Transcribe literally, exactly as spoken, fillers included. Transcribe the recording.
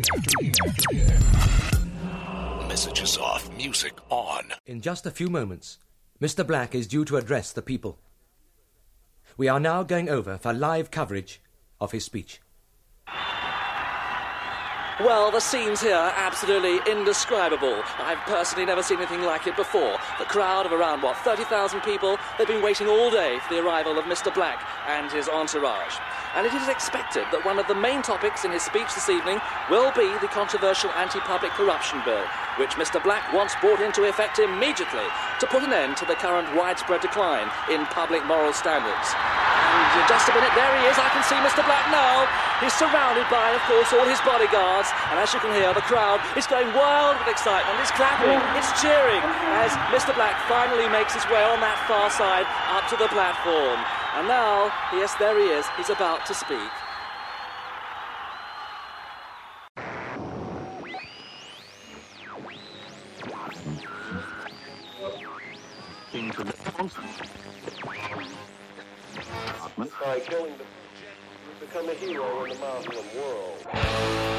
Messages off, music on. In just a few moments, Mister Black is due to address the people. We are now going over for live coverage of his speech. Well, the scenes here are absolutely indescribable. I've personally never seen anything like it before. The crowd of around, what, thirty thousand people, they've been waiting all day for the arrival of Mister Black and his entourage. And it is expected that one of the main topics in his speech this evening will be the controversial anti-public corruption bill, which Mister Black wants brought into effect immediately to put an end to the current widespread decline in public moral standards. And just a minute, there he is, I can see Mister Black now. He's surrounded by, of course, all his bodyguards, and as you can hear, the crowd is going wild with excitement. It's clapping, it's cheering, as Mister Black finally makes his way on that far side up to the platform. And now, yes, there he is, he's about to speak. By killing the, become a hero in the Muslim world.